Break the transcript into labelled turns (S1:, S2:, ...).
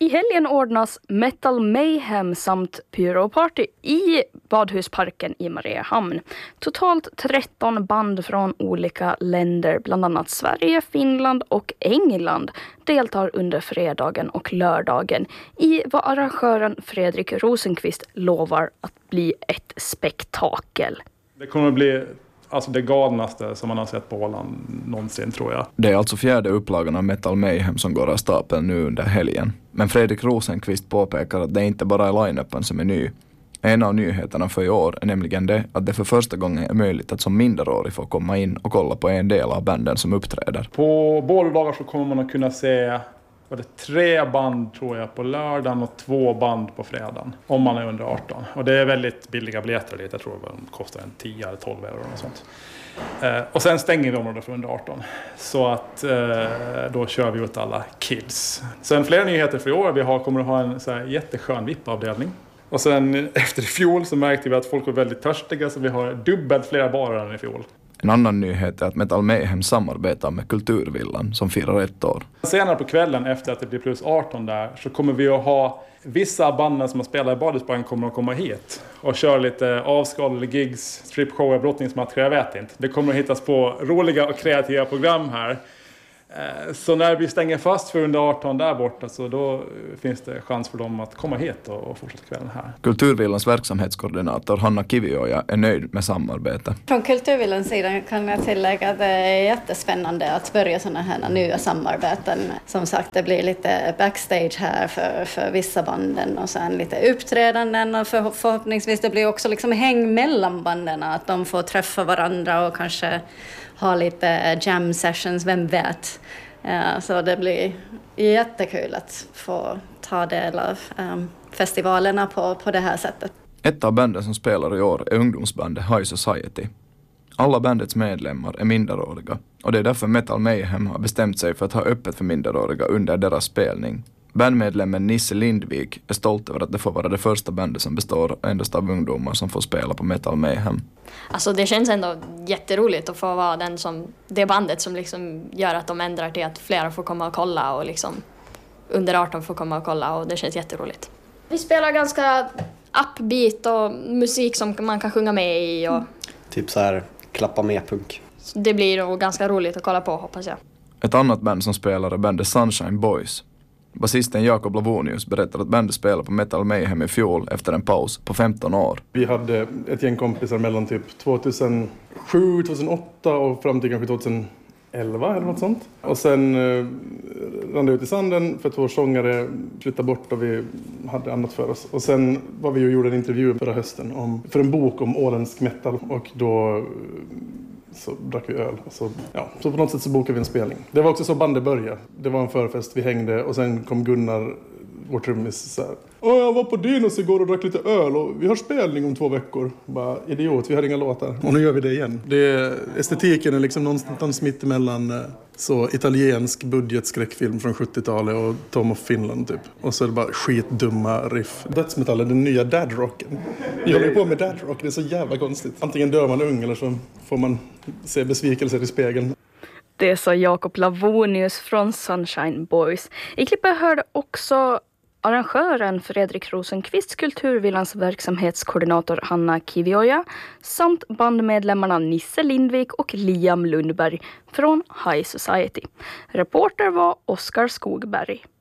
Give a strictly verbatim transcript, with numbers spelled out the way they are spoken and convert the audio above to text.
S1: I helgen ordnas Metal Mayhem samt Pyroparty i Badhusparken i Mariehamn. Totalt tretton band från olika länder, bland annat Sverige, Finland och England, deltar under fredagen och lördagen i vad arrangören Fredrik Rosenqvist lovar att bli ett spektakel.
S2: Det kommer att bli alltså det galnaste som man har sett på Åland någonsin, tror jag.
S3: Det är alltså fjärde upplagan av Metal Mayhem som går av stapeln nu under helgen. Men Fredrik Rosenqvist påpekar att det inte bara är line-upen som är ny. En av nyheterna för i år är nämligen det att det för första gången är möjligt att som minderårig få komma in och kolla på en del av banden som uppträder.
S2: På båda dagar så kommer man att kunna se var det tre band, tror jag, på lördagen och två band på fredagen, om man är under arton. Och det är väldigt billiga biljetter dit. Jag tror att de kostar en tio eller tolv euro och sånt. Eh, och sen stänger vi området för under arton. Så att eh, då kör vi ut alla kids. Sen fler nyheter för i år. Vi har, kommer att ha en så här jätteskön V I P-avdelning. Och sen efter i fjol så märkte vi att folk var väldigt törstiga, så vi har dubbelt flera barer än i fjol.
S3: En annan nyhet är att Metal Mayhem samarbetar med Kulturvillan som firar ett år.
S2: Senare på kvällen, efter att det blir plus arton där, så kommer vi att ha vissa banden som har spelat i Badhusparken kommer att komma hit och köra lite avskalade gigs, stripshower, brottningsmatcher, jag vet inte. Det kommer att hittas på roliga och kreativa program här. Så när vi stänger fast för under arton där borta, så då finns det chans för dem att komma hit och fortsätta kvällen här.
S3: Kulturvillans verksamhetskoordinator Hanna Kivioja är nöjd med samarbete.
S4: Från Kulturvillans sida kan jag tillägga att det är jättespännande att börja sådana här nya samarbeten. Som sagt, det blir lite backstage här för, för vissa banden och sen lite uppträdanden, och för, förhoppningsvis det blir också liksom häng mellan banden, att de får träffa varandra och kanske ha lite jam sessions, vem vet. Uh, så det blir jättekul att få ta del av um, festivalerna på, på det här sättet.
S3: Ett av banden som spelar i år är ungdomsbandet High Society. Alla bandets medlemmar är minderåriga, och det är därför Metal Mayhem har bestämt sig för att ha öppet för minderåriga under deras spelning. Bandmedlemmen Nisse Lindvik är stolt över att det får vara det första bandet som består endast av ungdomar som får spela på Metal Mayhem.
S5: Alltså det känns ändå jätteroligt att få vara den som, det bandet som liksom gör att de ändrar till att flera får komma och kolla, och liksom under arton får komma och kolla, och det känns jätteroligt. Vi spelar ganska upbeat och musik som man kan sjunga med i. Och
S6: typ så här klappa med punk.
S5: Det blir nog ganska roligt att kolla på, hoppas jag.
S3: Ett annat band som spelar är bandet Sunshine Boys. Basisten Jakob Lavonius berättar att bandet spelade på Metal Mayhem i fjol efter en paus på femton år.
S7: Vi hade ett gäng kompisar mellan typ tvåtusensju, tvåtusenåtta och fram till kanske tjugoelva eller något sånt. Och sen eh, rann det ut i sanden för två sångare flyttade bort och vi hade annat för oss. Och sen var vi och gjorde en intervju förra hösten om, för en bok om åländsk metal, och då så drack vi öl. Så, ja, så på något sätt så bokade vi en spelning. Det var också så bandet började. Det var en förfest, vi hängde, och sen kom Gunnar, vår trummis, så här: Åh, jag var på Dinos igår och drack lite öl och vi har spelning om två veckor. Bara, idiot, vi har inga låtar. Och nu gör vi det igen. Det, estetiken är liksom någonstans mitt emellan så italiensk budgetskräckfilm från sjuttiotalet och Tom of Finland typ. Och så är det bara skitdumma riff. Dödsmetall är den nya dadrocken. Vi håller på med dadrock, det är så jävla konstigt. Antingen dör man ung eller så får man se besvikelser i spegeln.
S1: Det sa Jakob Lavonius från Sunshine Boys. I klippet hörde också arrangören Fredrik Rosenqvist, Kulturvillans verksamhetskoordinator Hanna Kivioja samt bandmedlemmarna Nisse Lindvik och Liam Lundberg från High Society. Reporter var Oskar Skogberg.